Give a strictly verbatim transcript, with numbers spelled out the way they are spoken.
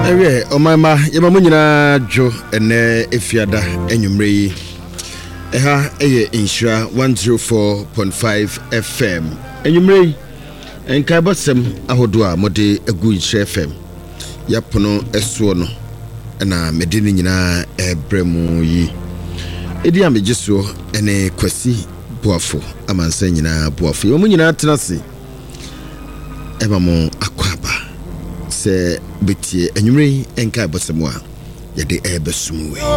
Ewe omama yeba munyina dwo ene efiada enwumre yi. Eha eye Insura one oh four point five F M. Enwumre yi enka bosem ahodo a mode egu Insura F M. Yapono esuo no na medini nyina ebremu yi. Edi amejesuo ene Kwasi Boafo amansa nyina Boafo. Yeba munyina tenase. Eba mo akwaba. Se betie enwumre enka bosem a yede ebesumwe.